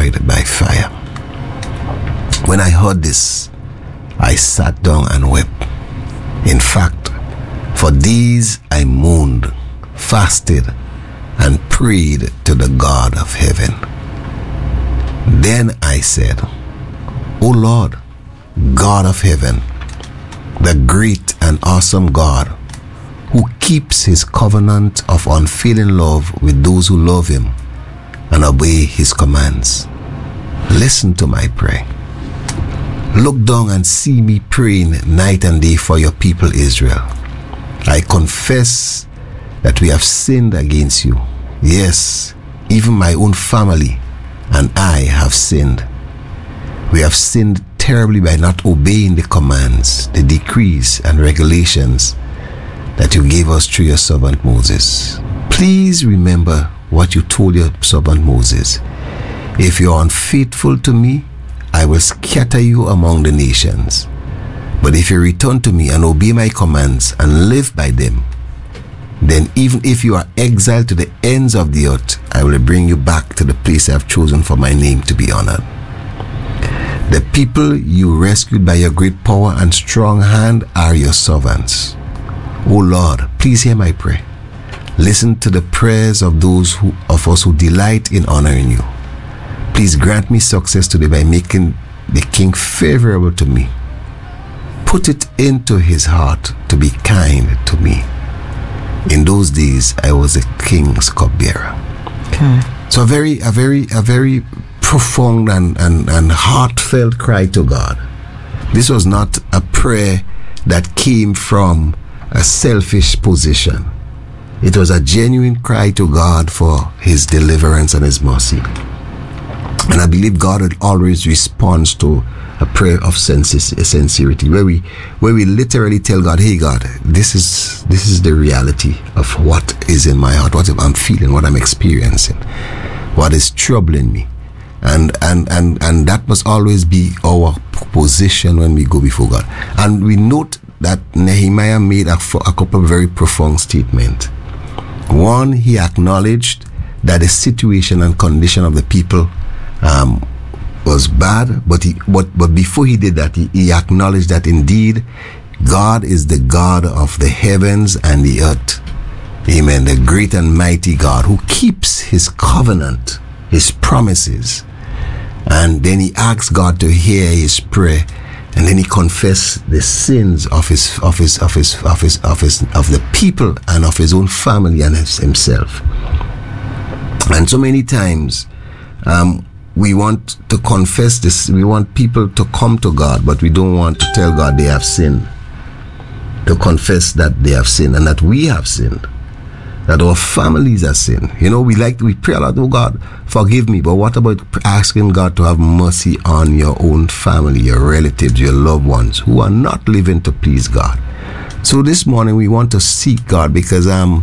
destroyed by fire. When I heard this, I sat down and wept. In fact, for days I moaned, fasted, and prayed to the God of heaven. Then I said, O Lord, God of heaven, the great and awesome God, who keeps his covenant of unfailing love with those who love him and obey his commands, listen to my prayer. Look down and see me praying night and day for your people Israel. I confess that we have sinned against you. Yes, even my own family and I have sinned. We have sinned terribly by not obeying the commands, the decrees and regulations that you gave us through your servant Moses. Please remember what you told your servant Moses. If you are unfaithful to me, I will scatter you among the nations. But if you return to me and obey my commands and live by them, then even if you are exiled to the ends of the earth, I will bring you back to the place I have chosen for my name to be honored. The people you rescued by your great power and strong hand are your servants. O Lord, please hear my prayer. Listen to the prayers of those of us who delight in honoring you. Please grant me success today by making the king favorable to me. Put it into his heart to be kind to me. In those days, I was a king's cupbearer. Okay. So a very profound and heartfelt cry to God. This was not a prayer that came from a selfish position. It was a genuine cry to God for his deliverance and his mercy. And I believe God always responds to a prayer of sincerity, where we literally tell God, hey God, this is the reality of what is in my heart, what I'm feeling, what I'm experiencing, what is troubling me. And that must always be our position when we go before God. And we note that Nehemiah made a couple of very profound statements. One, he acknowledged that the situation and condition of the people was bad, but before he did that, he acknowledged that indeed God is the God of the heavens and the earth. Amen. The great and mighty God who keeps his covenant, his promises. And then he asks God to hear his prayer, and then he confessed the sins of the people and of his own family and himself. And so many times we want to confess this. We want people to come to God, but we don't want to tell God they have sinned, to confess that they have sinned and that we have sinned, that our families have sinned. You know, we pray a lot, oh God, forgive me. But what about asking God to have mercy on your own family, your relatives, your loved ones who are not living to please God? So this morning we want to seek God because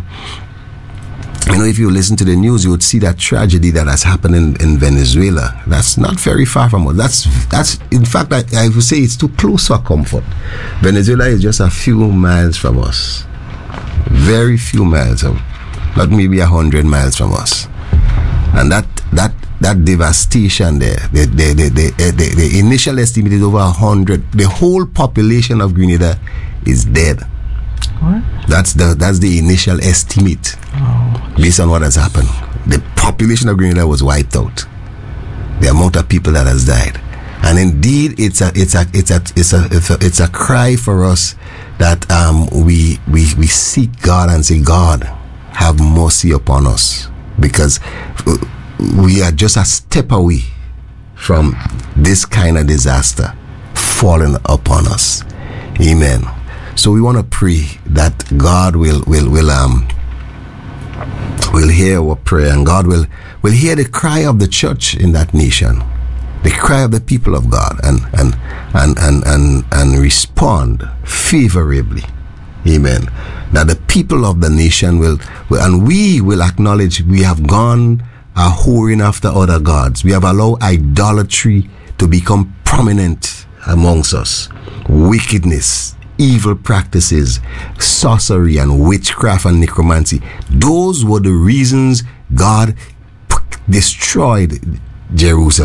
if you listen to the news, you would see that tragedy that has happened in Venezuela. That's not very far from us. That's in fact, I would say it's too close for comfort. Venezuela is just a few miles from us. Very few miles, not maybe 100 miles from us. And that devastation there, the initial estimate is over 100. The whole population of Grenada is dead. What? That's the initial estimate. Based on what has happened. The population of Grenada was wiped out. The amount of people that has died. And indeed it's a cry for us that we seek God and say, God, have mercy upon us, because we are just a step away from this kind of disaster falling upon us. Amen. So we want to pray that God will hear our prayer, and God will hear the cry of the church in that nation, the cry of the people of God, and respond favorably. Amen. That the people of the nation will and we will acknowledge we have gone whoring after other gods. We have allowed idolatry to become prominent amongst us. Wickedness, evil practices, sorcery and witchcraft and necromancy. Those were the reasons God destroyed Jerusalem.